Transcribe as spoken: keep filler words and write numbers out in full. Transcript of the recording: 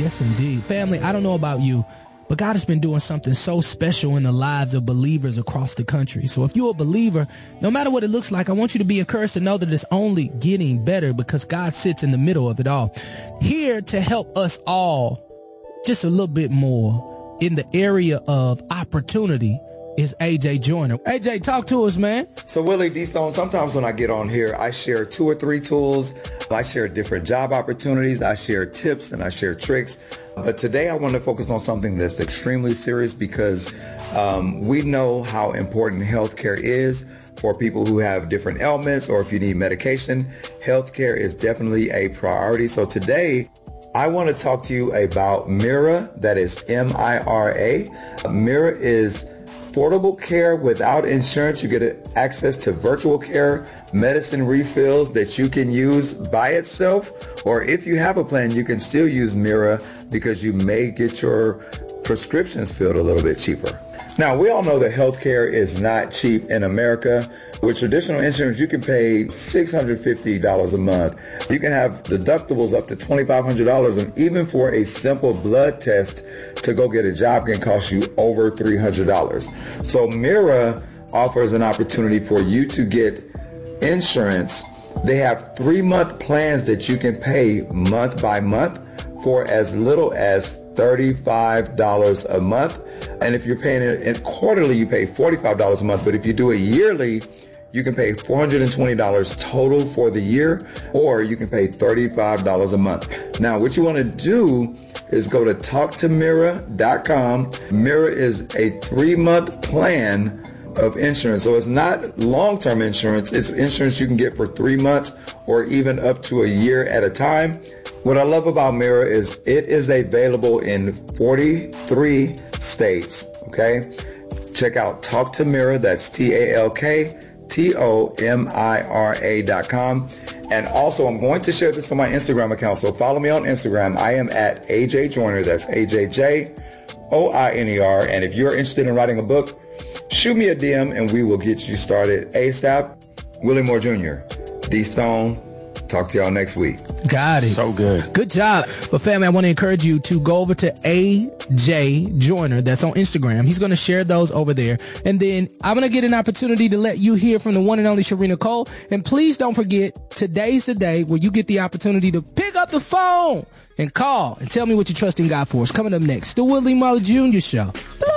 Yes, indeed. Family, I don't know about you, but God has been doing something so special in the lives of believers across the country. So if you're a believer, no matter what it looks like, I want you to be encouraged to know that it's only getting better because God sits in the middle of it all. Here to help us all just a little bit more in the area of opportunity is A J Joyner. A J, talk to us, man. So Willie D. Stone, sometimes when I get on here, I share two or three tools. I share different job opportunities. I share tips and I share tricks. But today I want to focus on something that's extremely serious because um, we know how important healthcare is for people who have different ailments or if you need medication. Healthcare is definitely a priority. So today I want to talk to you about Mira. That is M I R A. Mira is affordable care without insurance. You get access to virtual care, medicine refills that you can use by itself, or if you have a plan, you can still use Mira because you may get your prescriptions filled a little bit cheaper. Now, we all know that healthcare is not cheap in America. With traditional insurance, you can pay six hundred fifty dollars a month. You can have deductibles up to twenty-five hundred dollars, and even for a simple blood test to go get a job can cost you over three hundred dollars. So Mira offers an opportunity for you to get insurance. They have three-month plans that you can pay month by month for as little as thirty-five dollars a month. And if you're paying it quarterly, you pay forty-five dollars a month. But if you do it yearly, you can pay four hundred twenty dollars total for the year, or you can pay thirty-five dollars a month. Now, what you want to do is go to talk to mira dot com. Mira is a three-month plan of insurance. So it's not long-term insurance. It's insurance you can get for three months or even up to a year at a time. What I love about Mira is it is available in forty-three states, okay? Check out Talk to Mira, that's T A L K T O M I R A dot com. And also, I'm going to share this on my Instagram account, so follow me on Instagram. I am at A J Joyner, that's A J J O I N E R. And if you're interested in writing a book, shoot me a D M and we will get you started ASAP. Willie Moore Junior, D Stone. Talk to y'all next week. Got it. So good. Good job. But family, I want to encourage you to go over to A J Joyner. That's on Instagram. He's going to share those over there. And then I'm going to get an opportunity to let you hear from the one and only Sharina Cole. And please don't forget, today's the day where you get the opportunity to pick up the phone and call and tell me what you trust in God for. It's coming up next. The Willie Moore Junior Show.